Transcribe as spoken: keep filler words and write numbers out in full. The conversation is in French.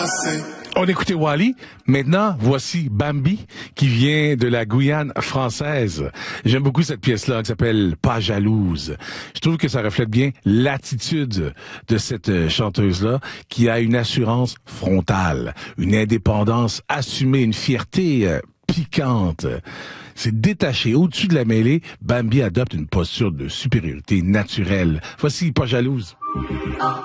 passé. On écoutait Wally. Maintenant, voici Bambi, qui vient de la Guyane française. J'aime beaucoup cette pièce-là, qui s'appelle Pas jalouse. Je trouve que ça reflète bien l'attitude de cette chanteuse-là, qui a une assurance frontale, une indépendance assumée, une fierté euh, piquante. C'est détaché. Au-dessus de la mêlée, Bambi adopte une posture de supériorité naturelle. Voici Pas jalouse.